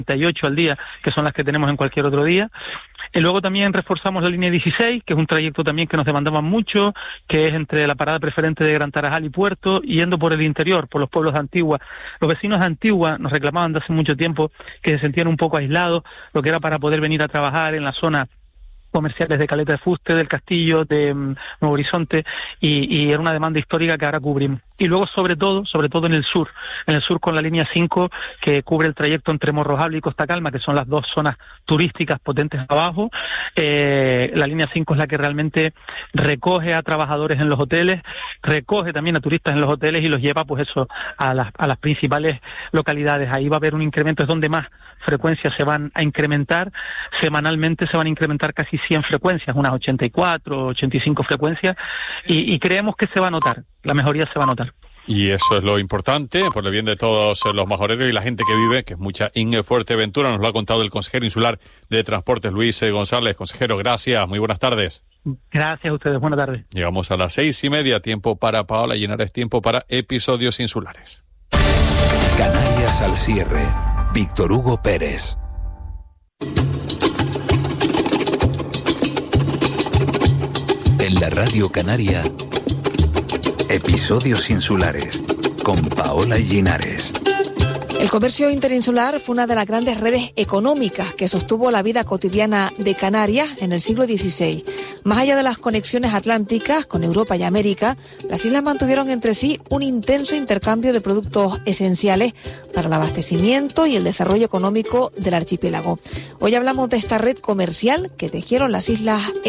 38 al día, que son las que tenemos en cualquier otro día. Y luego también reforzamos la línea 16, que es un trayecto también que nos demandaban mucho, que es entre la parada preferente de Gran Tarajal y Puerto, yendo por el interior, por los pueblos de Antigua. Los vecinos de Antigua nos reclamaban de hace mucho tiempo que se sentían un poco aislados, lo que era para poder venir a trabajar en la zona comerciales de Caleta de Fuste, del Castillo, de Nuevo Horizonte, y era una demanda histórica que ahora cubrimos. Y luego, sobre todo en el sur con la línea 5, que cubre el trayecto entre Morrojable y Costa Calma, que son las dos zonas turísticas potentes abajo. La línea 5 es la que realmente recoge a trabajadores en los hoteles, recoge también a turistas en los hoteles y los lleva, pues eso, a las principales localidades. Ahí va a haber un incremento, es donde más frecuencias se van a incrementar. Semanalmente se van a incrementar casi 100 frecuencias, unas 84, 85 frecuencias, y creemos que se va a notar, la mejoría se va a notar. Y eso es lo importante, por el bien de todos los majoreros y la gente que vive, que es mucha en Fuerteventura. Nos lo ha contado el consejero insular de Transportes, Luis González. Consejero, gracias, muy buenas tardes. Gracias a ustedes, buenas tardes. Llegamos a las 6:30, tiempo para Paola Llinares, tiempo para episodios insulares. Canarias al cierre. Víctor Hugo Pérez. En la Radio Canaria, episodios insulares, con Paola Llinares. El comercio interinsular fue una de las grandes redes económicas que sostuvo la vida cotidiana de Canarias en el siglo XVI. Más allá de las conexiones atlánticas con Europa y América, las islas mantuvieron entre sí un intenso intercambio de productos esenciales para el abastecimiento y el desarrollo económico del archipiélago. Hoy hablamos de esta red comercial que tejieron las islas